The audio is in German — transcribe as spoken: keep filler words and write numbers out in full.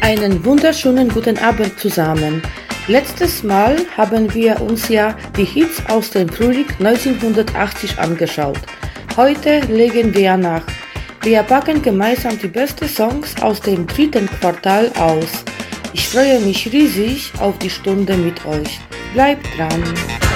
Einen wunderschönen guten Abend zusammen. Letztes Mal haben wir uns ja die Hits aus dem Frühling neunzehnhundertachtzig angeschaut. Heute legen wir nach. Wir packen gemeinsam die besten Songs aus dem dritten Quartal aus. Ich freue mich riesig auf die Stunde mit euch. Bleibt dran!